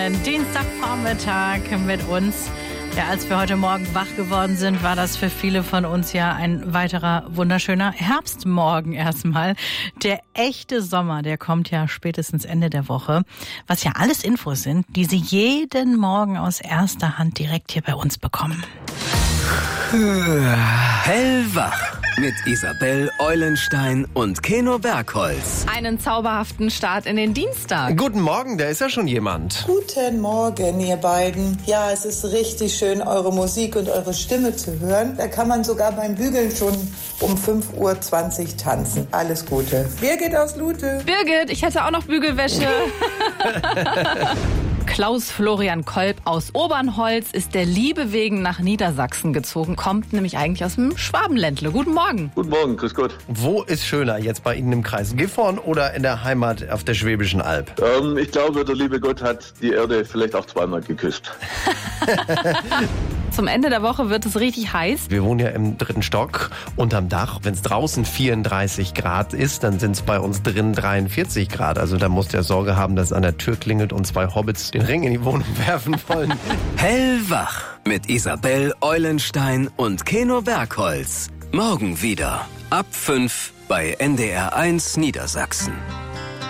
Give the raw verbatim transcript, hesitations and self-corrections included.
Dienstagvormittag mit uns. Ja, als wir heute Morgen wach geworden sind, war das für viele von uns ja ein weiterer wunderschöner Herbstmorgen erstmal. Der echte Sommer, der kommt ja spätestens Ende der Woche. Was ja alles Infos sind, die Sie jeden Morgen aus erster Hand direkt hier bei uns bekommen. Hellwach mit Isabel Eulenstein und Keno Bergholz. Einen zauberhaften Start in den Dienstag. Guten Morgen, da ist ja schon jemand. Guten Morgen, ihr beiden. Ja, es ist richtig schön, eure Musik und eure Stimme zu hören. Da kann man sogar beim Bügeln schon um fünf Uhr zwanzig tanzen. Alles Gute. Birgit aus Lute. Birgit, ich hätte auch noch Bügelwäsche. Klaus Florian Kolb aus Obernholz ist der Liebe wegen nach Niedersachsen gezogen, kommt nämlich eigentlich aus dem Schwabenländle. Guten Morgen. Guten Morgen, grüß Gott. Wo ist schöner, jetzt bei Ihnen im Kreis Gifhorn oder in der Heimat auf der Schwäbischen Alb? Ähm, ich glaube, der liebe Gott hat die Erde vielleicht auch zweimal geküsst. Zum Ende der Woche wird es richtig heiß. Wir wohnen ja im dritten Stock unterm Dach. Wenn es draußen vierunddreißig Grad ist, dann sind es bei uns drin dreiundvierzig Grad. Also da muss der Sorge haben, dass es an der Tür klingelt und zwei Hobbits den Ring in die Wohnung werfen wollen. Hellwach mit Isabel Eulenstein und Keno Bergholz. Morgen wieder ab fünf bei N D R eins Niedersachsen.